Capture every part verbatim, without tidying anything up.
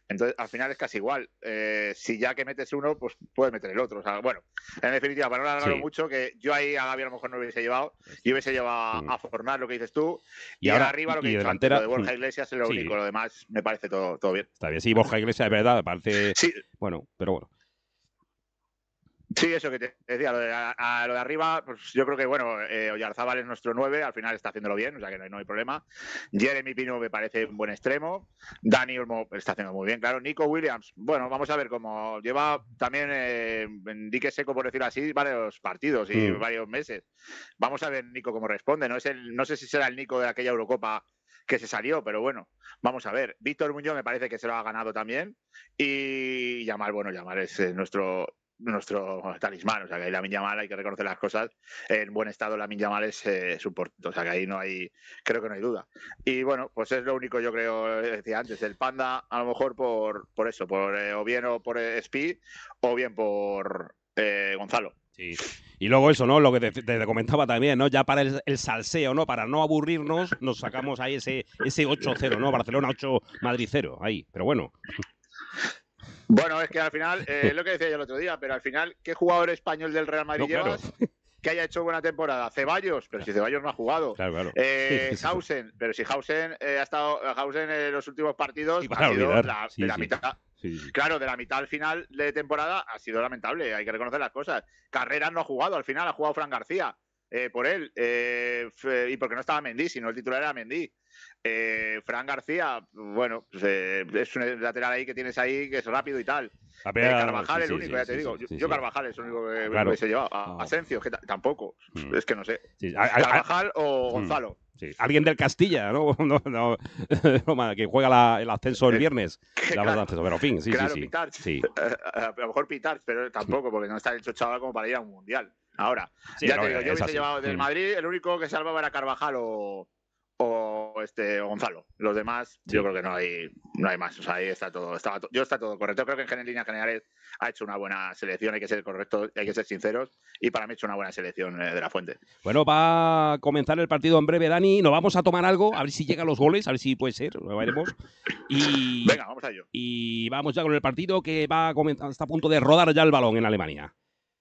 Entonces, al final es casi igual. Eh, si ya que metes uno, pues puedes meter el otro. O sea, bueno, en definitiva, para no alargarlo Sí. mucho, que yo ahí a Gaby a lo mejor no lo hubiese llevado, yo hubiese llevado Mm. a formar lo que dices tú, Y y, ahora, arriba lo que y he de dicho antes, delantera, lo de Borja mm, Iglesias es lo sí. único, lo demás me parece todo, todo bien. Está bien, sí, Borja Iglesias es verdad, me parece, Sí, bueno, pero bueno. sí, eso que te decía, lo de, a, a lo de arriba, pues yo creo que, bueno, eh, Oyarzábal es nuestro nueve, al final está haciéndolo bien, o sea que no hay, no hay problema. Jeremy Pino me parece un buen extremo. Dani Olmo está haciendo muy bien, claro. Nico Williams, bueno, vamos a ver cómo lleva también eh, en dique seco, por decirlo así, varios partidos y Mm. varios meses. Vamos a ver Nico cómo responde. No, es el, no sé si será el Nico de aquella Eurocopa que se salió, pero bueno, vamos a ver. Víctor Muñoz me parece que se lo ha ganado también. Y Yamal, bueno, Yamal es eh, nuestro nuestro talismán, o sea que ahí Lamine Yamal hay que reconocer las cosas, en buen estado Lamine Yamal es eh, su portento, o sea que ahí no hay, creo que no hay duda. Y bueno, pues es lo único, yo creo, decía antes, el Panda a lo mejor por, por eso, por eh, o bien o por eh, Speed o bien por eh, Gonzalo. Sí. Y luego eso, ¿no? Lo que te, te, te comentaba también, ¿no? Ya para el, el salseo, ¿no? Para no aburrirnos, nos sacamos ahí ese, ese ocho cero, ¿no? Barcelona ocho, Madrid cero, ahí. Pero bueno. Bueno, es que al final, eh, lo que decía yo el otro día, pero al final, ¿qué jugador español del Real Madrid No, claro. llevas que haya hecho buena temporada? Ceballos, pero si Ceballos no ha jugado. Claro, claro. Eh, Hausen, pero si Hausen eh, ha estado, Hausen en los últimos partidos Y para ha sido olvidar. la, Sí, de la sí. mitad. Sí, sí. Claro, de la mitad al final de temporada ha sido lamentable, hay que reconocer las cosas. Carreras no ha jugado, al final ha jugado Fran García eh, por él, eh, y porque no estaba Mendy, sino el titular era Mendy. Eh, Fran García, bueno, pues, eh, es un lateral ahí que tienes ahí que es rápido y tal. La Eh, pega, Carvajal, sí, el sí, único, sí, ya te sí, digo. sí, yo, sí, yo sí. Carvajal es el único que Claro. hubiese llevado. A, No. Asensio, que tampoco. Mm. Es que no sé. Sí. A, a, Carvajal o mm. Gonzalo. Sí. Alguien del Castilla, ¿no? no, no, no que juega la, el ascenso el viernes. Que, La claro, ascenso, pero en fin, sí, claro, sí, sí. Pitarch. Sí. A lo mejor Pitarch, pero tampoco, porque no está hecho chaval como para ir a un mundial. Ahora, Sí, ya no, te digo, yo es hubiese así. llevado del Mm. Madrid, el único que salvaba era Carvajal o, o este o Gonzalo. Los demás, Sí. yo creo que no hay, no hay más. O sea, ahí está todo, estaba to- yo está todo correcto. Creo que en líneas generales ha hecho una buena selección, hay que ser correctos, hay que ser sinceros, y para mí ha hecho una buena selección eh, de la Fuente. Bueno, va a comenzar el partido en breve, Dani. Nos vamos a tomar algo, a ver si llegan los goles, a ver si puede ser, lo veremos. Y, Venga, vamos a ello. y vamos ya con el partido que va a comenzar, está a punto de rodar ya el balón en Alemania.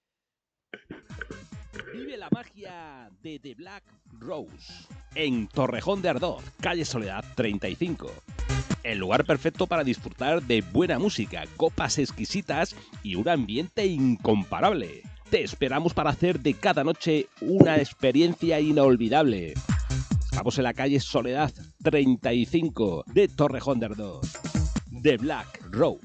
Vive la magia de The Black Rose en Torrejón de Ardoz, calle Soledad treinta y cinco. El lugar perfecto para disfrutar de buena música, copas exquisitas y un ambiente incomparable. Te esperamos para hacer de cada noche una experiencia inolvidable. Estamos en la calle Soledad treinta y cinco de Torrejón de Ardoz. The Black Rose.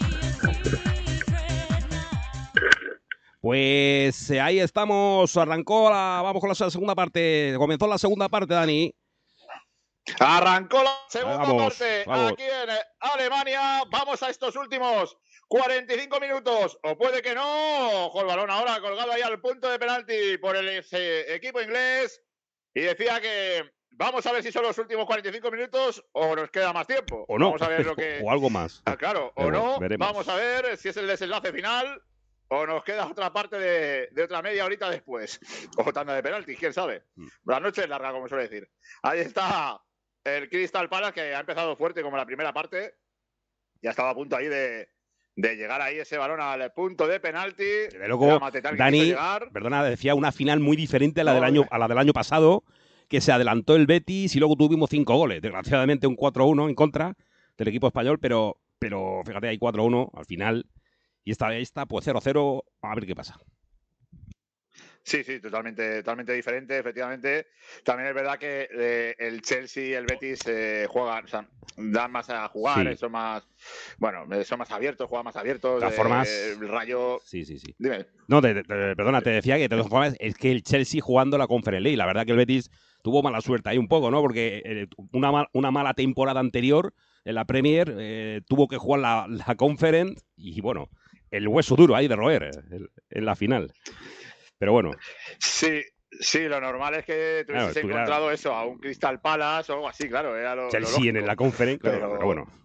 Pues eh, ahí estamos, arrancó la, vamos con la segunda parte, comenzó la segunda parte, Dani. Arrancó la segunda vamos, parte vamos. aquí en Alemania. Vamos a estos últimos cuarenta y cinco minutos. O puede que no. Ojo el balón ahora colgado ahí al punto de penalti por el ese equipo inglés. Y decía que vamos a ver si son los últimos cuarenta y cinco minutos o nos queda más tiempo. O no, vamos a ver lo que... o algo más. Ah, claro, o Pero bueno, no. veremos. Vamos a ver si es el desenlace final o nos queda otra parte de, de otra media horita después. O tanda de penaltis, quién sabe. Mm. La noche es larga, como suele decir. Ahí está el Crystal Palace, que ha empezado fuerte como la primera parte. Ya estaba a punto ahí de, de llegar ahí ese balón al punto de penalti. Desde luego, Dani, perdona, decía una final muy diferente a la, no, del año, a la del año pasado, que se adelantó el Betis y luego tuvimos cinco goles. Desgraciadamente un cuatro uno en contra del equipo español, pero, pero fíjate, hay cuatro uno al final. Y esta vez está, pues cero cero, a ver qué pasa. Sí, sí, totalmente, totalmente diferente, efectivamente. También es verdad que eh, el Chelsea y el Betis eh, juegan, o sea, dan más a jugar, Sí. son más, bueno, son más abiertos, juegan más abiertos. De todas eh, formas, el Rayo. Sí, sí, sí. Dime. No, te, te, perdona, te decía que de todas formas es que el Chelsea jugando la Conference League, la verdad que el Betis tuvo mala suerte ahí un poco, ¿no? Porque eh, una, mal, una mala temporada anterior en la Premier eh, tuvo que jugar la, la Conference y bueno, el hueso duro ahí de roer en, en la final. Pero bueno. Sí, sí, lo normal es que tú hubieses claro, encontrado eso, a un Crystal Palace o algo así, claro. Era lo, Chelsea lo lógico, en la Conference, claro, pero, pero bueno.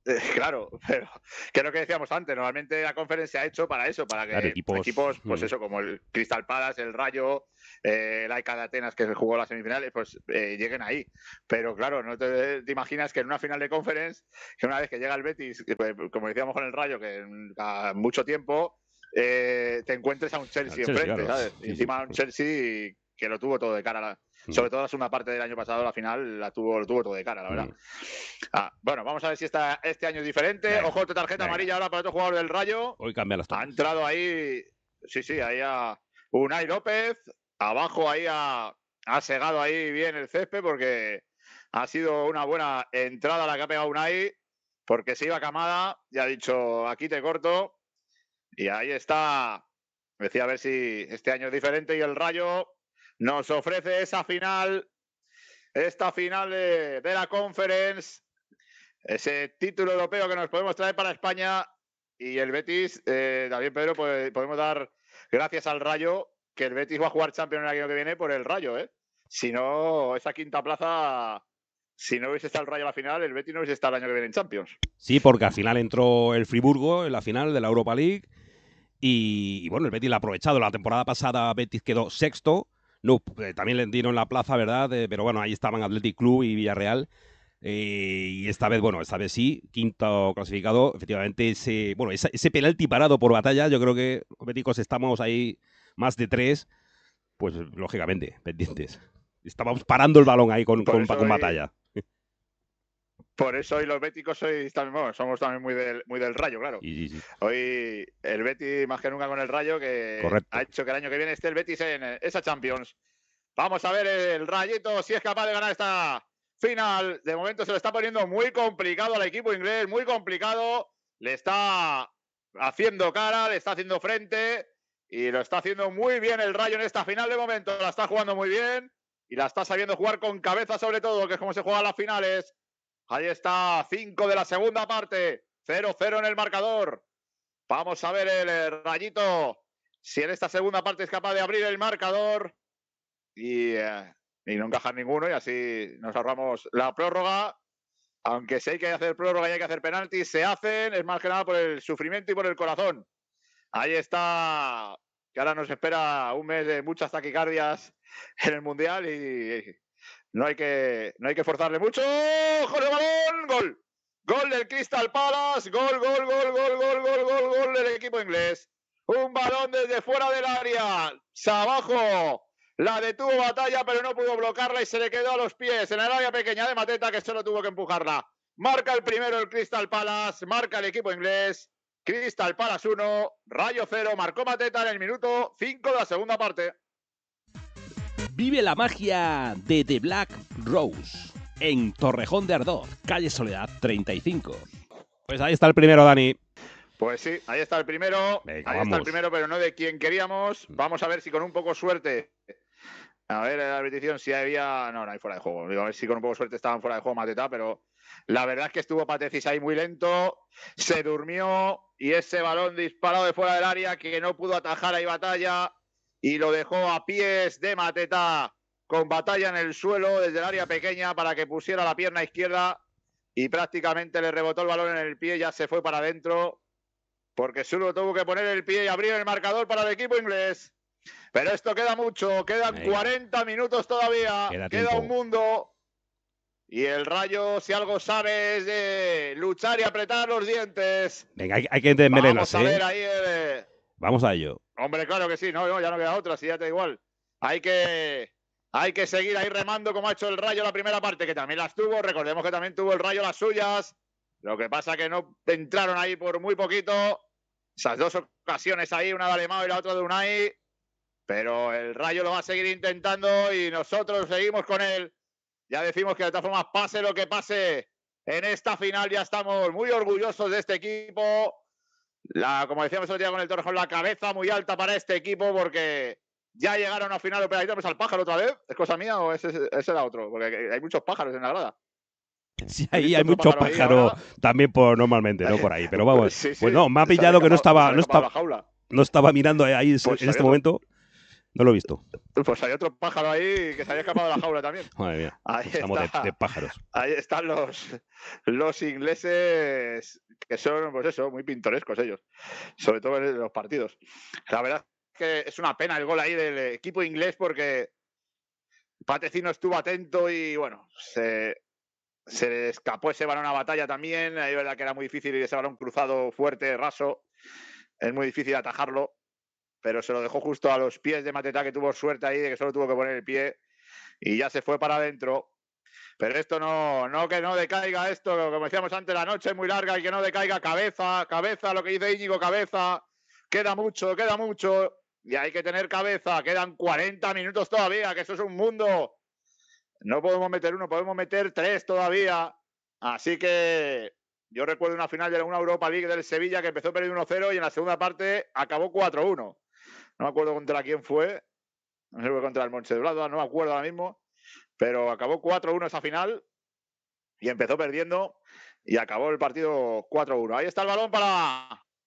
Eh, claro, pero que es lo que decíamos antes, normalmente la conferencia se ha hecho para eso, para que claro, equipos, equipos, pues mm. eso, como el Crystal Palace, el Rayo, eh, el A E K de Atenas, que se jugó las semifinales, pues eh, lleguen ahí. Pero claro, no te, te imaginas que en una final de conference, que una vez que llega el Betis, pues, como decíamos con el Rayo, que en a mucho tiempo, eh, te encuentres a un Chelsea, Chelsea enfrente, claro. ¿sabes? Sí, y encima sí. un Chelsea que lo tuvo todo de cara. La, Mm. sobre todo la segunda parte del año pasado, la final, la tuvo, lo tuvo todo de cara, la verdad. Mm. Ah, bueno, vamos a ver si esta, este año es diferente. Venga, Ojo, tarjeta venga. amarilla ahora para otro jugador del Rayo. Hoy cambia las tomas. Ha entrado ahí, sí, sí, ahí a Unai López. Abajo ahí ha, ha segado ahí bien el césped porque ha sido una buena entrada la que ha pegado Unai, porque se iba Camada y ha dicho, aquí te corto. Y ahí está. Decía a ver si este año es diferente y el Rayo nos ofrece esa final, esta final de, de la Conference, ese título europeo que nos podemos traer para España. Y el Betis, eh, también Pedro, pues, podemos dar gracias al Rayo, que el Betis va a jugar Champions el año que viene por el Rayo, ¿eh? Si no, esa quinta plaza, si no hubiese estado el Rayo a la final, el Betis no hubiese estado el año que viene en Champions. Sí, porque al final entró el Friburgo en la final de la Europa League y, y bueno, el Betis la ha aprovechado. La temporada pasada Betis quedó sexto, no, eh, también le dieron la plaza, ¿verdad? Eh, pero bueno, ahí estaban Athletic Club y Villarreal. Eh, y esta vez, bueno, esta vez sí, quinto clasificado, efectivamente ese, bueno, ese, ese penalti parado por Batalla, yo creo que los béticos estamos ahí más de tres, pues lógicamente, pendientes. Estábamos parando el balón ahí con, con, con Batalla. Por eso hoy los béticos sois también, bueno, somos también muy del, muy del Rayo, claro. Sí, sí, sí. Hoy el Betis más que nunca con el Rayo, que Correcto. Ha hecho que el año que viene esté el Betis en esa Champions. Vamos a ver el Rayito si es capaz de ganar esta final. De momento se lo está poniendo muy complicado al equipo inglés, muy complicado. Le está haciendo cara, le está haciendo frente y lo está haciendo muy bien el Rayo en esta final de momento. La está jugando muy bien y la está sabiendo jugar con cabeza sobre todo, que es como se juegan las finales. Ahí está, cinco de la segunda parte, cero cero en el marcador. Vamos a ver el Rayito si en esta segunda parte es capaz de abrir el marcador y, eh, y no encajar ninguno y así nos ahorramos la prórroga. Aunque sí hay que hacer prórroga y hay que hacer penaltis, se hacen, es más que nada por el sufrimiento y por el corazón. Ahí está, que ahora nos espera un mes de muchas taquicardias en el Mundial y no hay que, no hay que forzarle mucho. ¡Ojo de balón! ¡Gol! Gol del Crystal Palace, gol, gol, gol, gol, gol, gol, gol, gol del equipo inglés. Un balón desde fuera del área, abajo. La detuvo Batalla, pero no pudo bloquearla y se le quedó a los pies en el área pequeña de Mateta, que solo tuvo que empujarla. Marca el primero el Crystal Palace, marca el equipo inglés. Crystal Palace uno, Rayo cero, marcó Mateta en el minuto cinco de la segunda parte. Vive la magia de The Black Rose en Torrejón de Ardoz, calle Soledad treinta y cinco. Pues ahí está el primero, Dani. Pues sí, ahí está el primero. Venga, ahí vamos. está el primero, pero no de quien queríamos. Vamos a ver si con un poco de suerte. A ver, la repetición, si había. No, no hay fuera de juego. Digo, a ver si con un poco de suerte estaban fuera de juego Mateta, pero la verdad es que estuvo Patecis ahí muy lento. Se durmió y ese balón disparado de fuera del área que no pudo atajar ahí Batalla y lo dejó a pies de Mateta con Batalla en el suelo desde el área pequeña para que pusiera la pierna izquierda y prácticamente le rebotó el balón en el pie, ya se fue para adentro porque solo tuvo que poner el pie y abrir el marcador para el equipo inglés. Pero esto queda mucho, quedan Venga. cuarenta minutos todavía, queda, queda un mundo y el Rayo, si algo sabe, es de luchar y apretar los dientes. Venga, hay, hay que desmelenar. Vamos a ¿eh? ver ahí el... Vamos a ello. Hombre, claro que sí, no, no, ya no queda otra, si ya te da igual. Hay que, hay que seguir ahí remando como ha hecho el Rayo la primera parte, que también las tuvo. Recordemos que también tuvo el Rayo las suyas. Lo que pasa que no entraron ahí por muy poquito. Esas dos ocasiones ahí, una de Alemão y la otra de Unai. Pero el Rayo lo va a seguir intentando y nosotros seguimos con él. Ya decimos que de todas formas, pase lo que pase en esta final, ya estamos muy orgullosos de este equipo. La, como decíamos el otro día con el Torrejón, la cabeza muy alta para este equipo porque ya llegaron a final operadita. Pues al pájaro otra vez, ¿es cosa mía o ese, ese era otro? Porque hay muchos pájaros en la grada. Sí, ahí hay muchos pájaros pájaro también por normalmente, ¿no? Por ahí. Pero vamos, sí, sí, pues no, me ha pillado que no estaba, no estaba, no estaba mirando ahí pues en este momento. No lo he visto. Pues hay otro pájaro ahí que se había escapado de la jaula también. Madre mía. Ahí Estamos está. de, de pájaros. Ahí están los, los ingleses, que son, pues eso, muy pintorescos ellos, sobre todo en los partidos. La verdad es que es una pena el gol ahí del equipo inglés porque Patecino estuvo atento y, bueno, se, se le escapó ese balón a batalla también. Es verdad que era muy difícil y ese balón cruzado fuerte, raso. Es muy difícil atajarlo, pero se lo dejó justo a los pies de Mateta, que tuvo suerte ahí de que solo tuvo que poner el pie y ya se fue para adentro. Pero esto no, no que no decaiga esto, como decíamos antes, la noche es muy larga y que no decaiga cabeza, cabeza, lo que dice Íñigo, cabeza. Queda mucho, queda mucho y hay que tener cabeza. Quedan cuarenta minutos todavía, que eso es un mundo. No podemos meter uno, podemos meter tres todavía. Así que yo recuerdo una final de una Europa League del Sevilla que empezó perdiendo uno cero y en la segunda parte acabó cuatro uno. No me acuerdo contra quién fue. No sé si fue contra el Mönchengladbach, no me acuerdo ahora mismo. Pero acabó cuatro uno esa final y empezó perdiendo y acabó el partido cuatro uno. Ahí está el balón para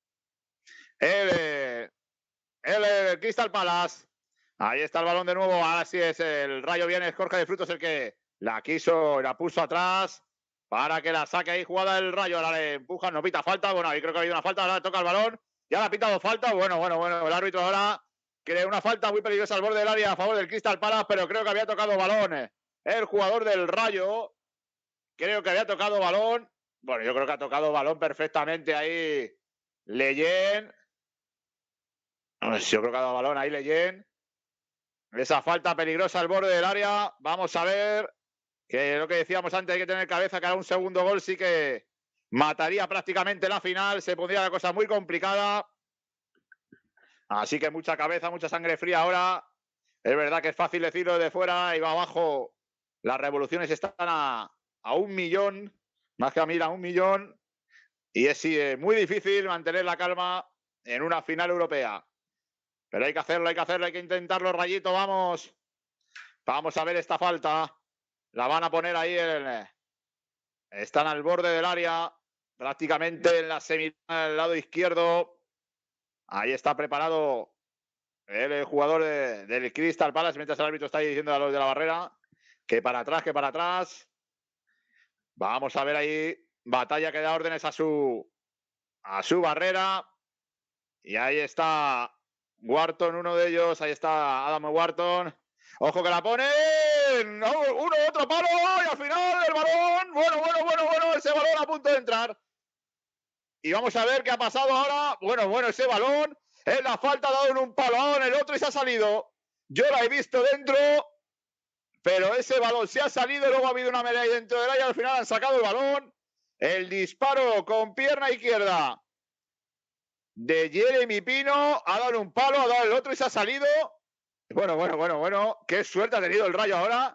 el, el, el Crystal Palace. Ahí está el balón de nuevo. Ahora sí es el Rayo, viene Jorge de Frutos el que la quiso, la puso atrás para que la saque ahí jugada el Rayo. Ahora le empujan, no pita falta. Bueno, ahí creo que ha habido una falta. Ahora toca el balón. Ya le ha pitado falta. Bueno, bueno, bueno. El árbitro ahora quiere una falta muy peligrosa al borde del área a favor del Crystal Palace, pero creo que había tocado balón el jugador del Rayo. Creo que había tocado balón. Bueno, yo creo que ha tocado balón perfectamente ahí Leyen. Yo creo que ha dado balón ahí Leyen. Esa falta peligrosa al borde del área. Vamos a ver. Que lo que decíamos antes, hay que tener cabeza, que ahora un segundo gol sí que mataría prácticamente la final. Se pondría la cosa muy complicada. Así que mucha cabeza, mucha sangre fría ahora. Es verdad que es fácil decirlo de fuera y va abajo. Las revoluciones están a, a un millón, más que a mil, a un millón. Y es sí, muy difícil mantener la calma en una final europea. Pero hay que hacerlo, hay que hacerlo, hay que intentarlo, Rayito, vamos. Vamos a ver esta falta. La van a poner ahí. En, están al borde del área, prácticamente en la semifinal, al lado izquierdo. Ahí está preparado el jugador de, del Crystal Palace, mientras el árbitro está ahí diciendo a los de la barrera que para atrás, que para atrás. Vamos a ver ahí. Batalla que da órdenes a su, a su barrera. Y ahí está Wharton, uno de ellos. Ahí está Adam Wharton. Ojo que la pone. No, uno, otro palo. Y al final el balón. Bueno, bueno, bueno, bueno. Ese balón a punto de entrar. Y vamos a ver qué ha pasado ahora. Bueno, bueno, ese balón. En la falta ha dado en un palo en el otro y se ha salido. Yo la he visto dentro. Pero ese balón se ha salido. Luego ha habido una melea ahí dentro del área. Al final han sacado el balón. El disparo con pierna izquierda de Jeremy Pino. Ha dado un palo, ha dado el otro y se ha salido. Bueno, bueno, bueno, bueno. Qué suerte ha tenido el Rayo ahora.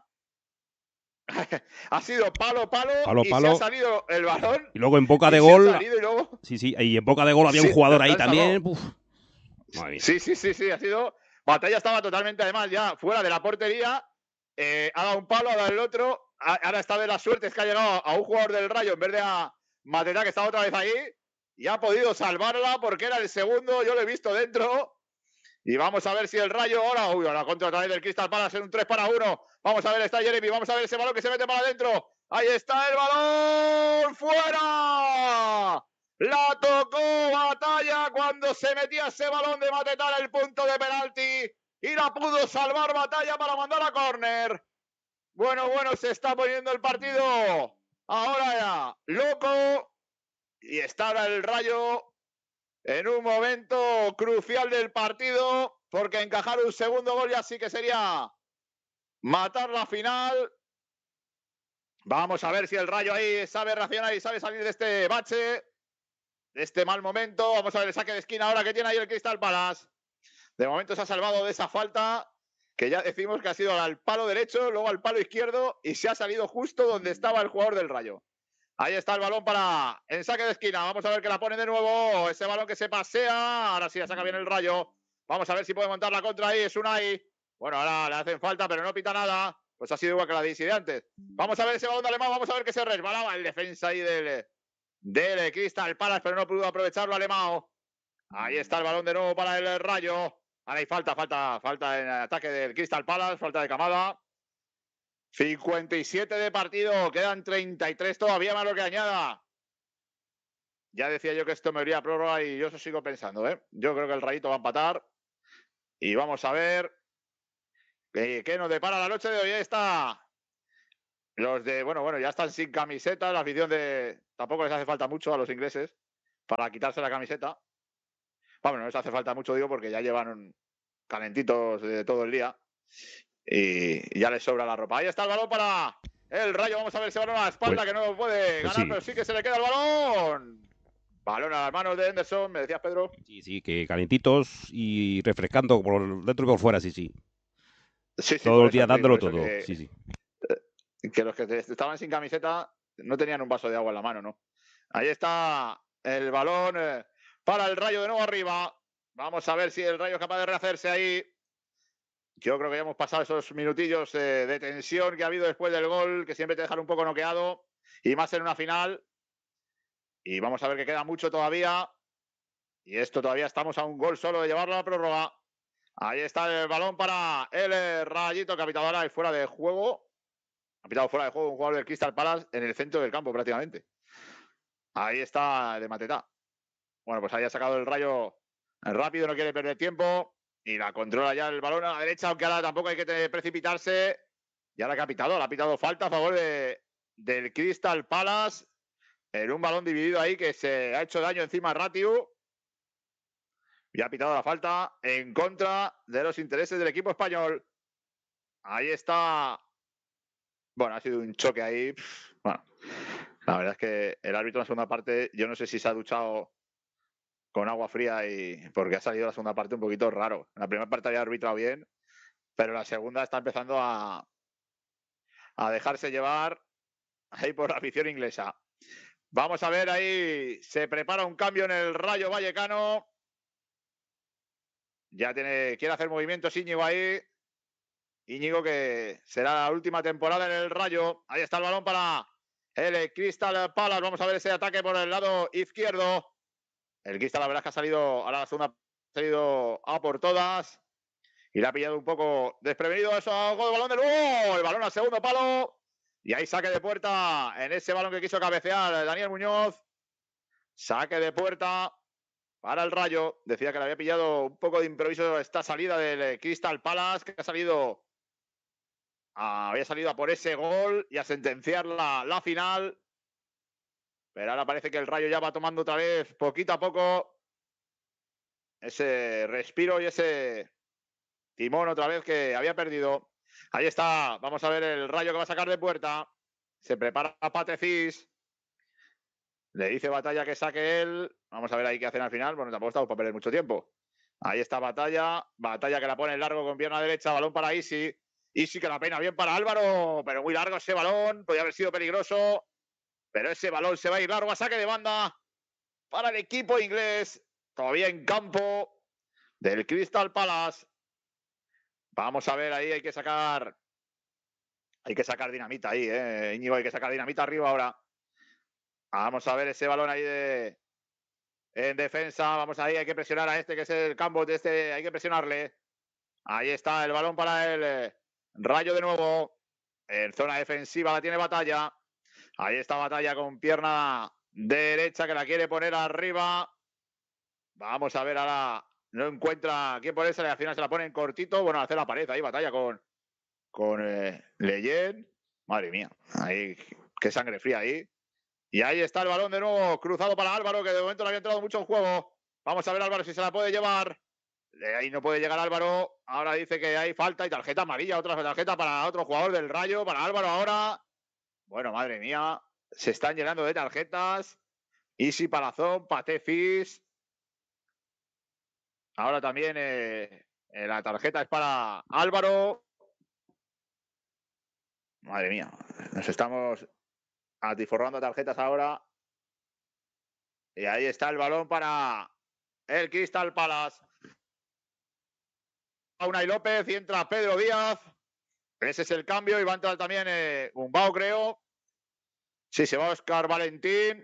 Ha sido palo, palo, Palo, y palo. se ha salido el balón. Y luego en boca de y gol. Se ha salido y luego... Sí, sí. Y en boca de gol había sí, un jugador ahí salvó. también. Uf. Madre mía. Sí, sí, sí, sí. Ha sido. Batalla estaba totalmente, además, ya fuera de la portería. Eh, ha dado un palo, ha dado el otro. Ahora está de la suerte, es que ha llegado a un jugador del Rayo en vez de a Mateta, que estaba otra vez ahí. Y ha podido salvarla porque era el segundo. Yo lo he visto dentro. Y vamos a ver si el Rayo ahora. Uy, ahora contra otra vez del Crystal Palace en un tres para uno. Vamos a ver, está Jeremy. Vamos a ver ese balón que se mete para adentro. Ahí está el balón. ¡Fuera! La tocó Batalla cuando se metía ese balón de Mateta en el punto de penalti. Y la pudo salvar Batalla para mandar a córner. Bueno, bueno, se está poniendo el partido. Ahora ya, loco. Y está ahora el Rayo en un momento crucial del partido, porque encajar un segundo gol ya sí que sería matar la final. Vamos a ver si el Rayo ahí sabe reaccionar y sabe salir de este bache, de este mal momento. Vamos a ver el saque de esquina ahora que tiene ahí el Crystal Palace. De momento se ha salvado de esa falta, que ya decimos que ha sido al palo derecho, luego al palo izquierdo, y se ha salido justo donde estaba el jugador del Rayo. Ahí está el balón para el saque de esquina. Vamos a ver que la pone de nuevo. Ese balón que se pasea. Ahora sí la saca bien el Rayo. Vamos a ver si puede montar la contra ahí. Es Unai. Bueno, ahora le hacen falta, pero no pita nada. Pues ha sido igual que la de Isi de antes. Vamos a ver ese balón de Alemán. Vamos a ver que se resbalaba el defensa ahí del, del Crystal Palace, pero no pudo aprovecharlo Alemán. Ahí está el balón de nuevo para el Rayo. Ahora hay falta, falta, falta en ataque del Crystal Palace, falta de Kamada. cincuenta y siete de partido, quedan treinta y tres todavía más lo que añada. Ya decía yo que esto me iría a prórroga y yo eso sigo pensando, ¿eh? Yo creo que el Rayito va a empatar. Y vamos a ver qué, qué nos depara la noche de hoy. Ahí está. Los de, bueno, bueno, ya están sin camiseta. La afición de. Tampoco les hace falta mucho a los ingleses para quitarse la camiseta. Bueno, no les hace falta mucho, digo, porque ya llevan calentitos de todo el día. Y ya les sobra la ropa. Ahí está el balón para el Rayo. Vamos a ver ese balón a la espalda, Pues, que no puede pues ganar, sí. pero sí que se le queda el balón. Balón a las manos de Henderson, me decías, Pedro. Sí, sí, que calentitos y refrescando por dentro y por fuera, sí, sí. Sí, sí, Todos por los eso, días sí, por dándolo eso todo, que, sí, sí. que los que estaban sin camiseta no tenían un vaso de agua en la mano, ¿no? Ahí está el balón eh, para el Rayo de nuevo arriba. Vamos a ver si el Rayo es capaz de rehacerse ahí. Yo creo que ya hemos pasado esos minutillos eh, de tensión que ha habido después del gol, que siempre te dejan un poco noqueado, y más en una final. Y vamos a ver que queda mucho todavía. Y esto todavía estamos a un gol solo de llevarlo a la prórroga. Ahí está el balón para el Rayito, que ha pitado ahora y fuera de juego. Ha pitado fuera de juego un jugador del Crystal Palace en el centro del campo prácticamente. Ahí está de Matetá. Bueno, pues ahí ha sacado el Rayo rápido, no quiere perder tiempo. Y la controla ya el balón a la derecha, aunque ahora tampoco hay que precipitarse. Y ahora que ha pitado, le ha pitado falta a favor de, del Crystal Palace. En un balón dividido ahí que se ha hecho daño encima a Ratiu. Y ha pitado la falta en contra de los intereses del equipo español. Ahí está. Bueno, ha sido un choque ahí. Bueno, la verdad es que el árbitro en la segunda parte, yo no sé si se ha duchado con agua fría y porque ha salido la segunda parte un poquito raro. En la primera parte había arbitrado bien, pero la segunda está empezando a, a dejarse llevar ahí por la afición inglesa. Vamos a ver ahí, se prepara un cambio en el Rayo Vallecano. Ya tiene, quiere hacer movimientos Íñigo ahí. Íñigo que será la última temporada en el Rayo. Ahí está el balón para el Crystal Palace. Vamos a ver ese ataque por el lado izquierdo. El Crystal, la verdad es que ha salido, ahora la segunda ha salido a por todas. Y le ha pillado un poco desprevenido eso. Gol, balón de luego. El balón al segundo palo. Y ahí saque de puerta en ese balón que quiso cabecear Daniel Muñoz. Saque de puerta para el Rayo. Decía que le había pillado un poco de improviso esta salida del Crystal Palace, que ha salido, a, había salido a por ese gol y a sentenciar la, la final. Pero ahora parece que el Rayo ya va tomando otra vez, poquito a poco, ese respiro y ese timón otra vez que había perdido. Ahí está, vamos a ver el Rayo que va a sacar de puerta. Se prepara Patecis. Le dice Batalla que saque él. Vamos a ver ahí qué hacen al final. Bueno, tampoco estamos para perder mucho tiempo. Ahí está Batalla. Batalla que la pone en largo con pierna derecha. Balón para Isi. Isi que la pena bien para Álvaro. Pero muy largo ese balón. Podría haber sido peligroso. Pero ese balón se va a ir largo a saque de banda para el equipo inglés. Todavía en campo del Crystal Palace. Vamos a ver ahí. Hay que sacar. Hay que sacar dinamita ahí, ¿eh? Íñigo, hay que sacar dinamita arriba ahora. Vamos a ver ese balón ahí de en defensa. Vamos ahí, hay que presionar a este que es el campo de este. Hay que presionarle. Ahí está el balón para el eh, Rayo de nuevo. En zona defensiva la tiene Batalla. Ahí está Batalla con pierna derecha que la quiere poner arriba. Vamos a ver ahora. No encuentra quién ponérsela y al final se la pone en cortito. Bueno, hace la pared ahí, Batalla con, con eh, Leyen. Madre mía, ahí qué sangre fría ahí. Y ahí está el balón de nuevo, cruzado para Álvaro, que de momento no había entrado mucho en juego. Vamos a ver Álvaro si se la puede llevar. Ahí no puede llegar Álvaro. Ahora dice que hay falta y tarjeta amarilla, otra tarjeta para otro jugador del Rayo, para Álvaro ahora. Bueno, madre mía, se están llenando de tarjetas. Isi Palazón, Patefis. Ahora también eh, eh, la tarjeta es para Álvaro. Madre mía, nos estamos atiforrando tarjetas ahora. Y ahí está el balón para el Crystal Palace. Unai López y entra Pedro Díaz. Ese es el cambio y va a entrar también eh, Gumbau, creo. Sí, se va Oscar Valentín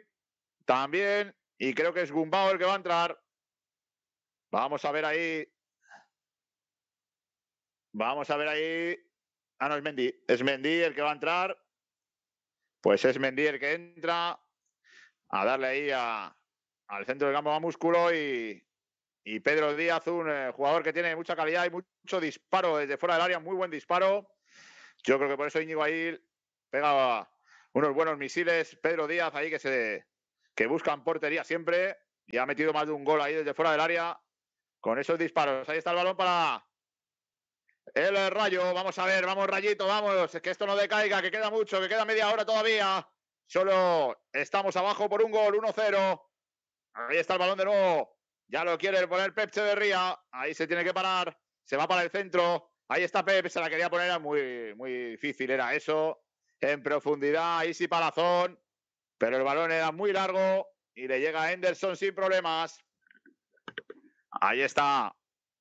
también. Y creo que es Gumbau el que va a entrar. Vamos a ver ahí Vamos a ver ahí. Ah, no, es Mendy. Es Mendy el que va a entrar. Pues es Mendy el que entra a darle ahí a, al centro del campo a músculo y, y Pedro Díaz, un eh, jugador que tiene mucha calidad y mucho disparo desde fuera del área, muy buen disparo. Yo creo que por eso Íñigo ahí pega unos buenos misiles. Pedro Díaz ahí que se que buscan portería siempre y ha metido más de un gol ahí desde fuera del área con esos disparos. Ahí está el balón para el Rayo. Vamos a ver, vamos Rayito, vamos, que esto no decaiga, que queda mucho, que queda media hora todavía. Solo estamos abajo por un gol, uno cero. Ahí está el balón de nuevo. Ya lo quiere poner Pep Echeverría. Ahí se tiene que parar. Se va para el centro. Ahí está Pep. Se la quería poner. Era muy, muy difícil. Era eso. En profundidad. Ahí sí Palazón. Pero el balón era muy largo. Y le llega a Henderson sin problemas. Ahí está.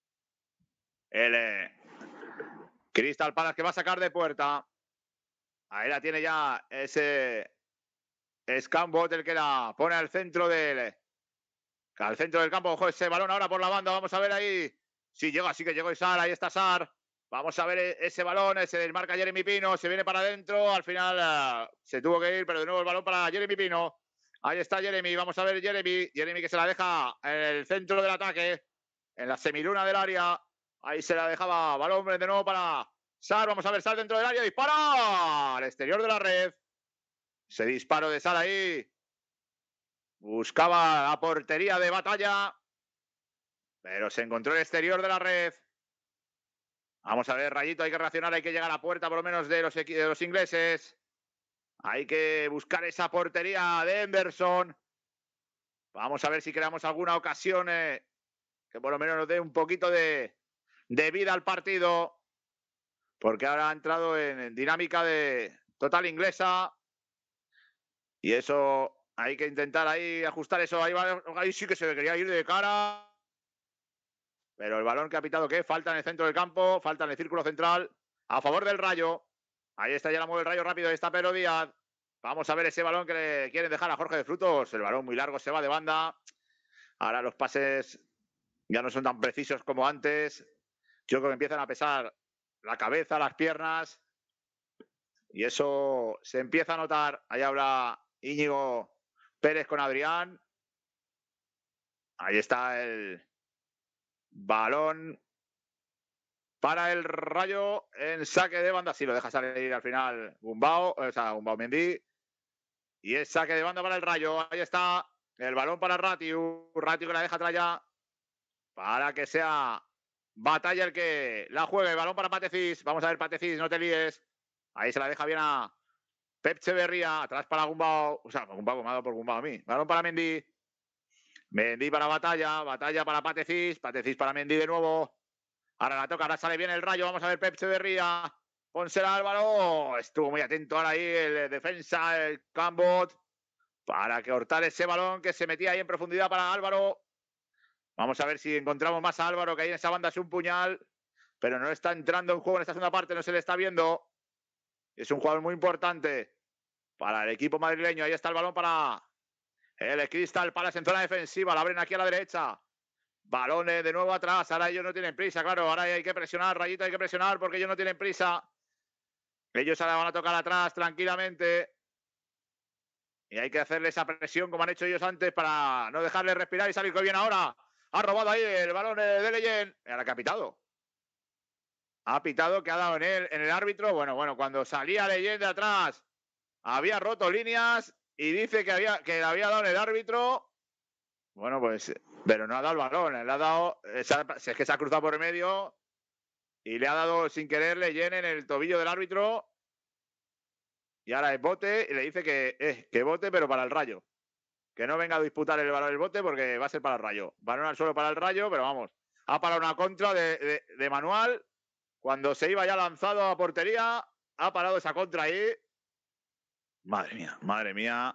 El eh, Crystal Palace que va a sacar de puerta. Ahí la tiene ya ese Scambot, el que la pone al centro del. Al centro del campo, ojo, ese balón ahora por la banda. Vamos a ver ahí. Sí, llega, sí que llegó Sar. Ahí está Sar. Vamos a ver ese balón. Se desmarca Jeremy Pino. Se viene para adentro. Al final uh, se tuvo que ir, pero de nuevo el balón para Jeremy Pino. Ahí está Jeremy. Vamos a ver Jeremy. Jeremy que se la deja en el centro del ataque. En la semiluna del área. Ahí se la dejaba. Balón de nuevo para Sar. Vamos a ver Sar dentro del área. Dispara al exterior de la red. Ese disparo de Sar ahí. Buscaba la portería de Batalla. Pero se encontró el exterior de la red. Vamos a ver, Rayito, hay que reaccionar, hay que llegar a la puerta por lo menos de los, de los ingleses. Hay que buscar esa portería de Henderson. Vamos a ver si creamos alguna ocasión eh, que por lo menos nos dé un poquito de, de vida al partido. Porque ahora ha entrado en dinámica de total inglesa. Y eso hay que intentar ahí ajustar eso. Ahí, va, ahí sí que se quería ir de cara. Pero el balón que ha pitado, ¿qué? Falta en el centro del campo, falta en el círculo central, a favor del Rayo. Ahí está, ya la mueve el Rayo rápido, ahí está Pedro Díaz. Vamos a ver ese balón que le quieren dejar a Jorge de Frutos. El balón muy largo se va de banda. Ahora los pases ya no son tan precisos como antes. Yo creo que empiezan a pesar la cabeza, las piernas. Y eso se empieza a notar. Ahí habla Íñigo Pérez con Adrián. Ahí está el balón para el Rayo en saque de banda. Sí, lo deja salir al final Gumbao, o sea, Gumbao Mendy. Y es saque de banda para el Rayo. Ahí está el balón para Ratiu. Ratiu que la deja atrás ya para que sea Batalla el que la juegue. El balón para Patecis. Vamos a ver, Patecis, no te líes. Ahí se la deja bien a Pep Echeverría. Atrás para Gumbao. O sea, Gumbao me ha dado por Gumbao a mí. Balón para Mendy. Mendy para Batalla. Batalla para Patecis. Patecis para Mendy de nuevo. Ahora la toca, ahora sale bien el Rayo. Vamos a ver Pep Echeverría. Pónsela Álvaro. Estuvo muy atento ahora ahí el defensa, el Cambot, para que cortar ese balón que se metía ahí en profundidad para Álvaro. Vamos a ver si encontramos más a Álvaro, que ahí en esa banda es un puñal, pero no está entrando en juego en esta segunda parte, no se le está viendo. Es un jugador muy importante para el equipo madrileño. Ahí está el balón para el Crystal Palace en zona defensiva. La abren aquí a la derecha. Balones de nuevo atrás. Ahora ellos no tienen prisa, claro. Ahora hay que presionar, Rayito, hay que presionar porque ellos no tienen prisa. Ellos ahora van a tocar atrás tranquilamente. Y hay que hacerle esa presión como han hecho ellos antes para no dejarle respirar y salir bien ahora. Ha robado ahí el balón de Leyen. Ahora que ha pitado. Ha pitado, que ha dado en él, en el árbitro. Bueno, bueno, cuando salía Leyen de atrás, había roto líneas y dice que, había, que le había dado en el árbitro. Bueno, pues, pero no ha dado el balón. Le ha dado, es que se ha cruzado por el medio y le ha dado sin querer Leyen en el tobillo del árbitro. Y ahora es bote y le dice que, eh, que bote, pero para el Rayo. Que no venga a disputar el balón del bote porque va a ser para el Rayo. Balón al suelo para el Rayo, pero vamos. Ha parado una contra de, de, de Manual. Cuando se iba ya lanzado a portería, ha parado esa contra ahí. Madre mía, madre mía.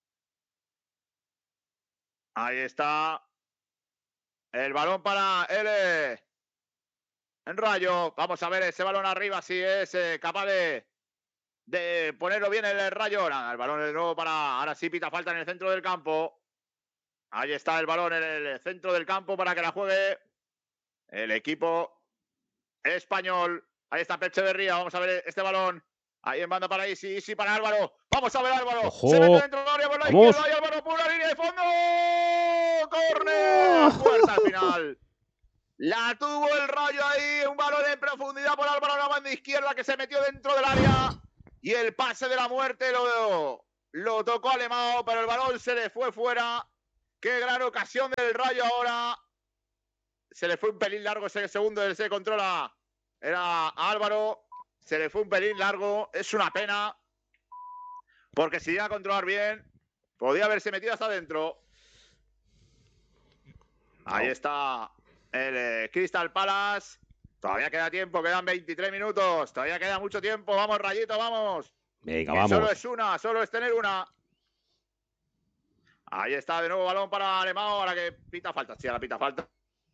Ahí está. El balón para L. En Rayo. Vamos a ver ese balón arriba si es eh, capaz de, de ponerlo bien el Rayo. Nada, el balón de nuevo para... Ahora sí pita falta en el centro del campo. Ahí está el balón en el centro del campo para que la juegue el equipo español. Ahí está Pep Echeverría. Vamos a ver este balón. Ahí en banda para Isi, Isi para Álvaro. Vamos a ver Álvaro. ¡Ojo! Se mete dentro del área por la ¡Vamos! izquierda y Álvaro por la línea de fondo. ¡Córner! Puerta al final. La tuvo el Rayo ahí. Un balón en profundidad por Álvaro a la banda izquierda que se metió dentro del área. Y el pase de la muerte lo, lo tocó Alemão, pero el balón se le fue fuera. Qué gran ocasión del Rayo ahora. Se le fue un pelín largo ese segundo, se controla. Era Álvaro. Se le fue un pelín largo. Es una pena. Porque si iba a controlar bien, podía haberse metido hasta adentro. Ahí está el eh, Crystal Palace. Todavía queda tiempo, quedan veintitrés minutos. Todavía queda mucho tiempo. Vamos, Rayito, vamos. Venga, que vamos. Solo es una, solo es tener una. Ahí está de nuevo balón para Alemão. Ahora que pita falta. Sí, ahora pita falta.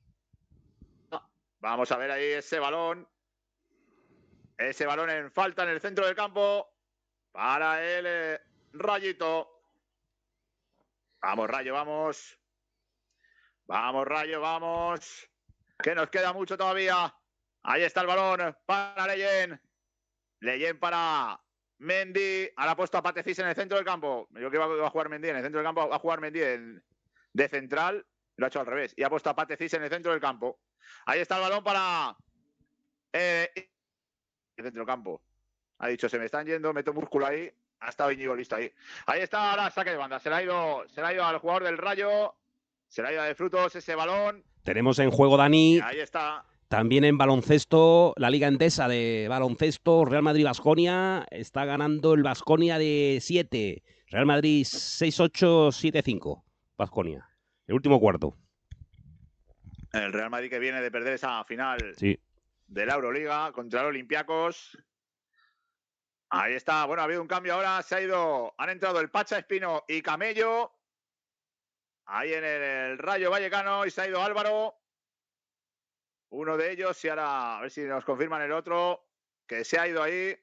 Vamos a ver ahí ese balón. Ese balón en falta en el centro del campo para el eh, Rayito. Vamos, Rayo, vamos. Vamos, Rayo, vamos. Que nos queda mucho todavía. Ahí está el balón para Leyen. Leyen para Mendy. Ahora ha puesto a Patecis en el centro del campo. Yo que iba a jugar Mendy en el centro del campo. Va a jugar Mendy en, de central. Lo ha hecho al revés. Y ha puesto a Patecis en el centro del campo. Ahí está el balón para... Eh, el centro del campo. Ha dicho, se me están yendo, meto músculo ahí. Ha estado Íñigo listo ahí. Ahí está ahora saque de banda. Se le ha ido, se le ha ido al jugador del Rayo. Se le ha ido de frutos ese balón. Tenemos en juego, Dani. Y ahí está. También en baloncesto, la Liga Endesa de baloncesto, Real Madrid-Baskonia. Está ganando el Baskonia de siete. Real Madrid seis ocho, siete cinco. Baskonia. El último cuarto. El Real Madrid que viene de perder esa final sí. de la Euroliga contra el Olympiacos. Ahí está. Bueno, ha habido un cambio ahora. Se ha ido. Han entrado el Pacha Espino y Camello. Ahí en el, el Rayo Vallecano. Y se ha ido Álvaro. Uno de ellos. Y ahora a ver si nos confirman el otro. Que se ha ido ahí.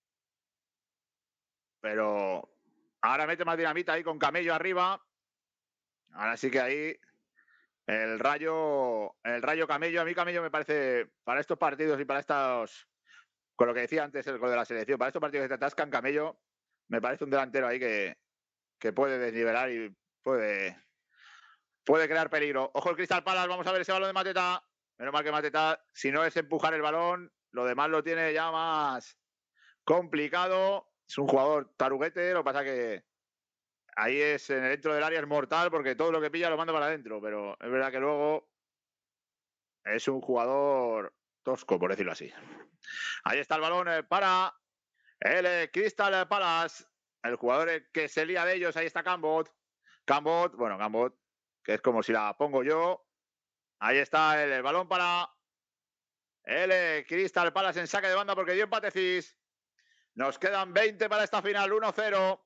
Pero ahora mete más dinamita ahí con Camello arriba. Ahora sí que ahí. El Rayo. El Rayo Camello. A mí Camello me parece. Para estos partidos y para estos. Con lo que decía antes el gol de la selección, para estos partidos que te atascan, Camello, me parece un delantero ahí que, que puede desnivelar y puede, puede crear peligro. Ojo el Crystal Palace, vamos a ver ese balón de Mateta. Menos mal que Mateta, si no es empujar el balón, lo demás lo tiene ya más complicado. Es un jugador taruguete, lo que pasa que ahí es en el dentro del área es mortal porque todo lo que pilla lo manda para adentro, pero es verdad que luego es un jugador tosco, por decirlo así. Ahí está el balón para el Crystal Palace. El jugador que se lía de ellos. Ahí está Cambot. Cambot, bueno, Cambot, que es como si la pongo yo. Ahí está el, el balón para el Crystal Palace en saque de banda porque dio empatecis. Nos quedan veinte para esta final, uno cero.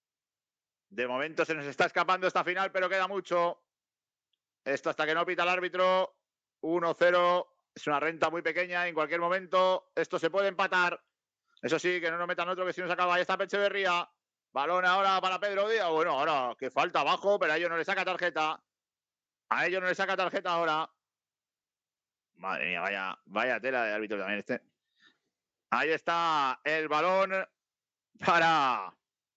De momento se nos está escapando esta final, pero queda mucho. Esto hasta que no pita el árbitro. uno cero. Es una renta muy pequeña. En cualquier momento esto se puede empatar. Eso sí, que no nos metan otro que si nos acaba. Ahí está Echeverría. Balón ahora para Pedro Díaz. Bueno, ahora que falta abajo, pero a ellos no le saca tarjeta. A ellos no le saca tarjeta ahora. Madre mía, vaya, vaya tela de árbitro también este. Ahí está el balón para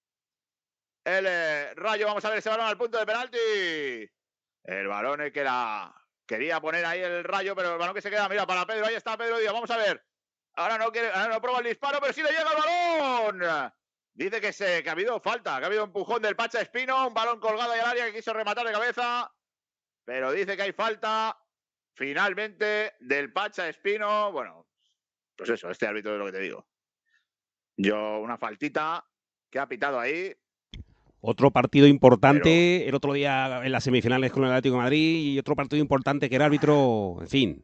el eh, Rayo. Vamos a ver ese balón al punto de penalti. El balón es que la quería poner ahí el Rayo, pero el balón que se queda, mira, para Pedro. Ahí está Pedro Díaz. Vamos a ver. Ahora no quiere, ahora no prueba el disparo, pero sí le llega el balón. Dice que, se, que ha habido falta, que ha habido empujón del Pacha Espino, un balón colgado ahí al área que quiso rematar de cabeza, pero dice que hay falta, finalmente, del Pacha Espino. Bueno, pues eso, este árbitro es lo que te digo. Yo, una faltita que ha pitado ahí. Otro partido importante, pero... el otro día en las semifinales con el Atlético de Madrid, y otro partido importante que el árbitro, en fin.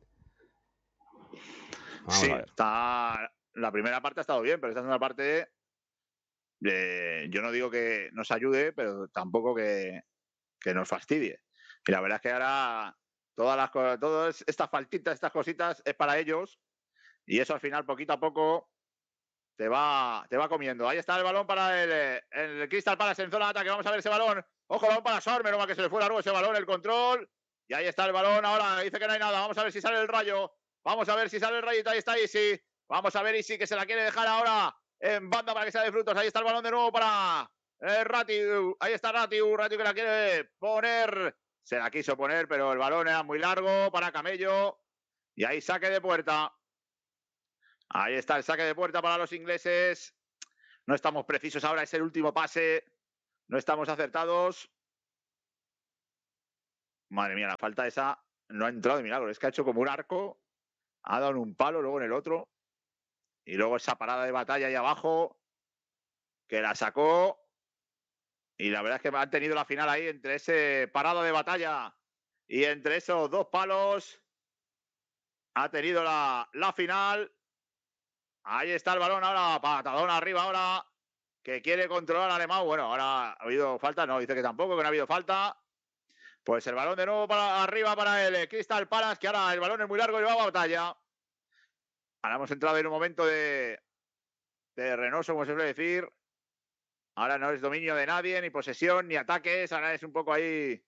Vamos sí, está, la primera parte ha estado bien, pero esta segunda parte, eh, yo no digo que nos ayude, pero tampoco que, que nos fastidie. Y la verdad es que ahora todas las todas estas faltitas, estas cositas, es para ellos. Y eso al final, poquito a poco, te va, te va comiendo. Ahí está el balón para el, el Crystal Palace en zona de ataque. Vamos a ver ese balón. Ojo, el balón para Sor, menos mal que se le fue largo ese balón, el control. Y ahí está el balón. Ahora dice que no hay nada. Vamos a ver si sale el Rayo. Vamos a ver si sale el rayito. Ahí está Isi. Vamos a ver Isi, que se la quiere dejar ahora en banda para que sea de frutos. Ahí está el balón de nuevo para eh, Ratiu. Ahí está Ratiu. Ratiu que la quiere poner. Se la quiso poner, pero el balón era muy largo para Camello. Y ahí saque de puerta. Ahí está el saque de puerta para los ingleses. No estamos precisos ahora. Es el último pase. No estamos acertados. Madre mía, la falta esa no ha entrado de milagro. Es que ha hecho como un arco. Ha dado en un palo, luego en el otro. Y luego esa parada de batalla ahí abajo, que la sacó. Y la verdad es que han tenido la final ahí entre ese parado de batalla y entre esos dos palos. Ha tenido la, la final. Ahí está el balón ahora, patadón arriba ahora, que quiere controlar al alemán. Bueno, ahora ha habido falta, no, dice que tampoco, que no ha habido falta. Pues el balón de nuevo para arriba para el Crystal Palace, que ahora el balón es muy largo y va a batalla. Ahora hemos entrado en un momento de, de renoso, como se suele decir. Ahora no es dominio de nadie, ni posesión, ni ataques. Ahora es un poco ahí.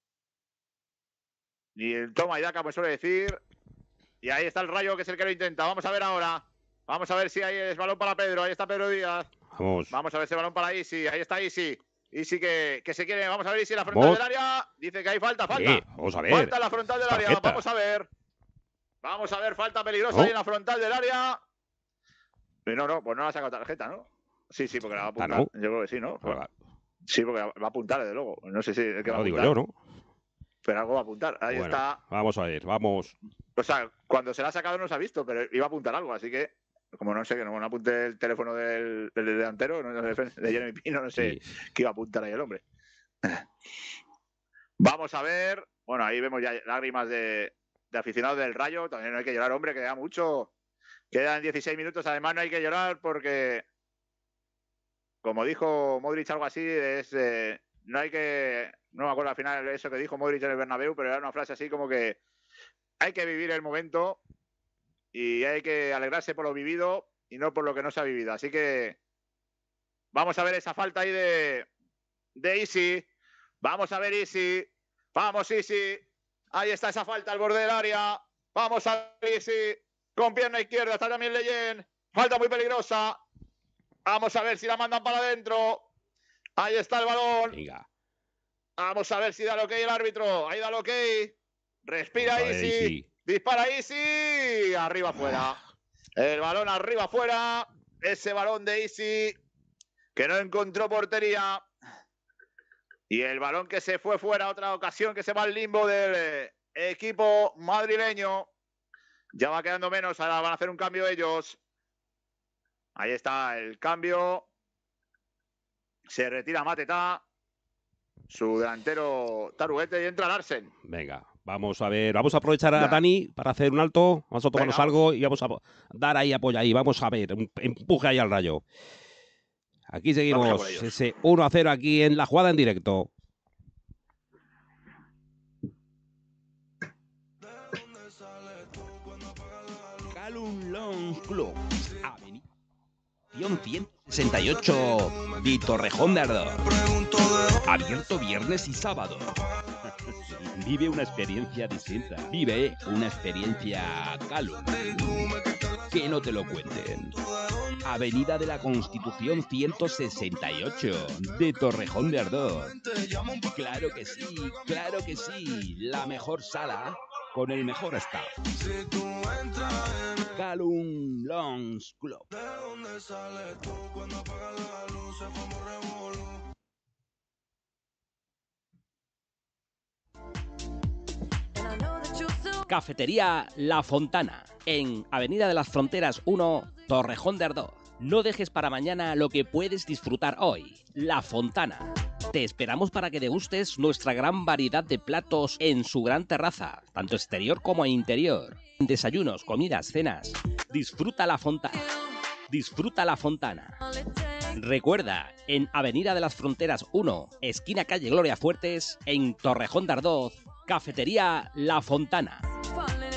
Ni el toma y daca, como se suele decir. Y ahí está el Rayo, que es el que lo intenta. Vamos a ver ahora. Vamos a ver si hay el balón para Pedro. Ahí está Pedro Díaz. Vamos. Vamos a ver ese balón para Isi. Ahí está Isi. Isi que, que se quiere. Vamos a ver Isi en la frontal ¿Vos? del área. Dice que hay falta, falta. Sí, vamos a ver. Falta en la frontal del área. Tarjeta. Vamos a ver. Vamos a ver, falta peligrosa ¿No? ahí en la frontal del área. Y no, no, pues no la ha sacado tarjeta, ¿no? Sí, sí, porque la va a apuntar. Ah, ¿no? Yo creo que sí, ¿no? Pues, Ah, sí, porque va a apuntar, desde luego. No sé si es que va a lo digo apuntar, yo, ¿no? pero algo va a apuntar. Ahí Bueno, está. vamos a ver, vamos. O sea, cuando se la ha sacado no se ha visto, pero iba a apuntar algo, así que, como no sé, que no, no apunte el teléfono del, del delantero, no, de, de Jeremy Pino, no sé Sí. qué iba a apuntar ahí el hombre. Vamos a ver. Bueno, ahí vemos ya lágrimas de, de aficionados del Rayo. También no hay que llorar, hombre, queda mucho. Quedan dieciséis minutos. Además, no hay que llorar porque, como dijo Modric, algo así, es eh, no hay que. No me acuerdo al final eso que dijo Modric en el Bernabéu, pero era una frase así como que hay que vivir el momento y hay que alegrarse por lo vivido y no por lo que no se ha vivido. Así que vamos a ver esa falta ahí de, de Isi. Vamos a ver Isi. Vamos, Isi. Ahí está esa falta al borde del área. Vamos a ver Isi. Con pierna izquierda está también Leyen. Falta muy peligrosa. Vamos a ver si la mandan para adentro. Ahí está el balón. Venga. Vamos a ver si da el ok el árbitro. Ahí da el ok. Respira Vamos a ver, Isi. Isi. Dispara Isi. Arriba afuera. El balón arriba afuera. Ese balón de Isi que no encontró portería. Y el balón que se fue fuera. Otra ocasión que se va al limbo del equipo madrileño. Ya va quedando menos. Ahora van a hacer un cambio ellos. Ahí está el cambio. Se retira Mateta. Su delantero Taruete y entra Larsen. Venga, vamos a ver. Vamos a aprovechar a Ya. Dani para hacer un alto. Vamos a tomarnos Venga, algo y vamos a dar ahí apoyo ahí. Vamos a ver. un Empuje ahí al Rayo. Aquí Vamos a seguimos. por ellos. Ese uno a cero aquí en la jugada en directo. Calum Long Club, Avenida ciento sesenta y ocho, de Torrejón de Ardoz. Abierto viernes y sábado. Vive una experiencia distinta. Vive una experiencia Calum. Que no te lo cuenten. Avenida de la Constitución ciento sesenta y ocho, de Torrejón de Ardoz. Claro que sí, claro que sí. La mejor sala con el mejor staff. Calum Longs Club. Cafetería La Fontana, en Avenida de las Fronteras uno, Torrejón de Ardoz. No dejes para mañana lo que puedes disfrutar hoy. La Fontana. Te esperamos para que degustes nuestra gran variedad de platos en su gran terraza, tanto exterior como interior. Desayunos, comidas, cenas. Disfruta La Fontana. Disfruta La Fontana. Recuerda, en Avenida de las Fronteras uno, esquina calle Gloria Fuertes, en Torrejón de Ardoz, Cafetería La Fontana.